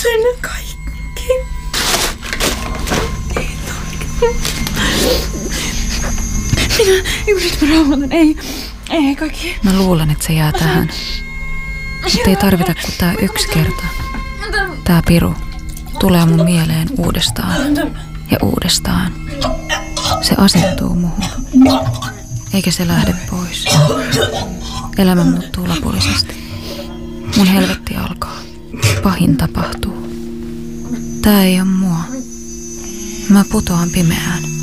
Sen kaikki. Nyt mä rauhoitan. Ei kaikki. Mä luulen, että se jää tähän. Mutta ei tarvita kuin tää yksi kerta. Tää piru tulee mun mieleen uudestaan ja uudestaan. Se asettuu muhun. Eikä se lähde pois. Elämä muuttuu lopullisesti. Mun helvetti alkaa. Pahin tapahtuu. Tää ei oo mua. Mä putoan pimeään.